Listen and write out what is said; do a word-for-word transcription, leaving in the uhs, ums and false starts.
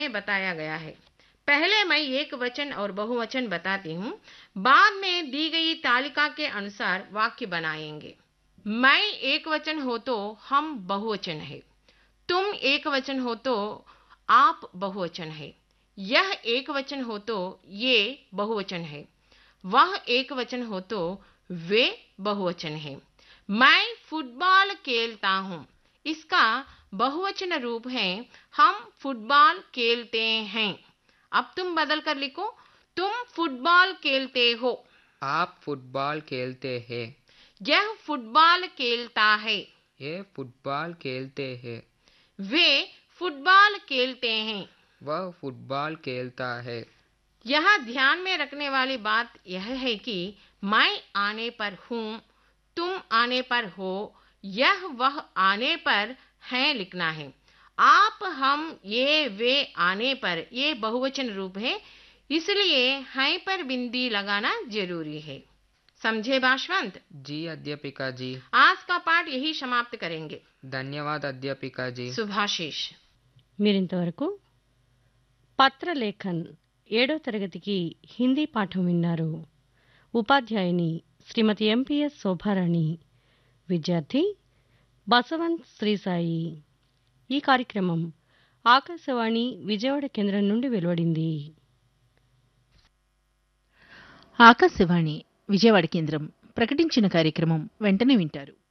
में बताया गया है। पहले मैं एक वचन और बहुवचन बताती हूँ, बाद में दी गई तालिका के अनुसार वाक्य बनाएंगे। मैं एक वचन हो तो हम बहुवचन है, तुम एक वचन हो तो आप बहुवचन है, यह एक वचन हो तो ये बहुवचन है, वह एक वचन हो तो वे बहुवचन है। मैं फुटबॉल खेलता हूँ, इसका बहुवचन रूप है हम फुटबॉल खेलते हैं। अब तुम बदल कर लिखो, तुम फुटबॉल खेलते हो, आप फुटबॉल खेलते हैं, यह फुटबॉल खेलता है, ये फुटबॉल खेलते हैं, वे फुटबॉल खेलते हैं। वह फुटबॉल खेलता है। यह ध्यान में रखने वाली बात यह है कि मैं आने पर हूँ, तुम आने पर हो, यह वह आने पर है लिखना है। आप हम ये वे आने पर ये बहुवचन रूप है, इसलिए हैं पर बिंदी लगाना जरूरी है। समझे भाषवंत? जी अध्यापिका जी। आज का पाठ यही समाप्त करेंगे। ధన్యవాద అధ్యాపికా జీ. శుభాశీష్. మీరింతవరకు పత్రలేఖన్ ఏడో తరగతికి హిందీ పాఠం విన్నారు. ఉపాధ్యాయుని శ్రీమతి ఎంపీఎస్ శోభారాణి, విద్యార్థి బసవంత్ శ్రీసాయి. ఈ కార్యక్రమం ఆకాశవాణి విజయవాడ కేంద్రం నుండి వెలువడింది. ఆకాశవాణి విజయవాడ కేంద్రం ప్రకటించిన కార్యక్రమం వెంటనే వింటారు.